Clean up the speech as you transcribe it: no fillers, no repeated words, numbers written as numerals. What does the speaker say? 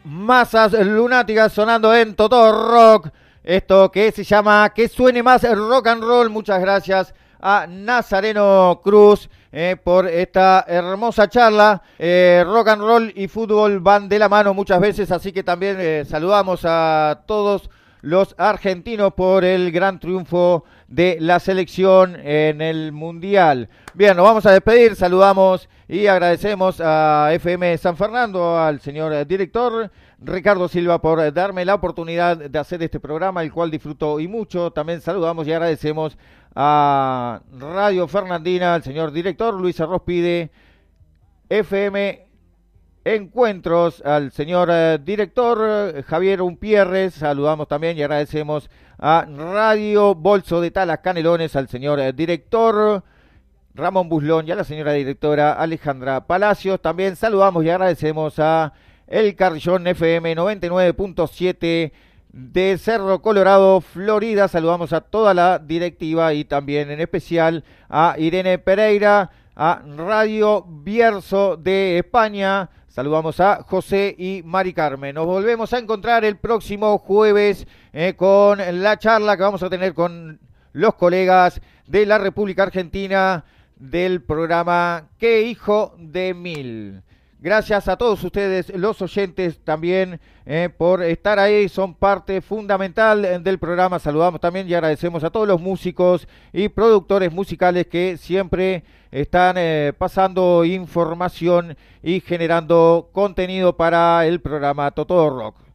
Masas Lunáticas sonando en Totó Rock. Esto que se llama Que suene más rock and roll. Muchas gracias a Nazareno Cruz por esta hermosa charla. Rock and roll y fútbol van de la mano muchas veces, así que también saludamos a todos los argentinos por el gran triunfo de la selección en el Mundial. Bien, nos vamos a despedir, saludamos y agradecemos a FM San Fernando, al señor director Ricardo Silva por darme la oportunidad de hacer este programa, el cual disfruto y mucho. También saludamos y agradecemos a Radio Fernandina, al señor director Luis Arrospide, FM Encuentros, al señor director Javier Umpierres, saludamos también y agradecemos a Radio Bolso de Talas Canelones, al señor director Ramón Buslón y a la señora directora Alejandra Palacios. También saludamos y agradecemos a El Carrillón FM 99.7 de Cerro Colorado, Florida. Saludamos a toda la directiva y también en especial a Irene Pereira, a Radio Bierzo de España. Saludamos a José y Mari Carmen. Nos volvemos a encontrar el próximo jueves con la charla que vamos a tener con los colegas de la República Argentina del programa Qué Hijo de Mil. Gracias a todos ustedes, los oyentes también, por estar ahí, son parte fundamental del programa. Saludamos también y agradecemos a todos los músicos y productores musicales que siempre están pasando información y generando contenido para el programa Totó Rock.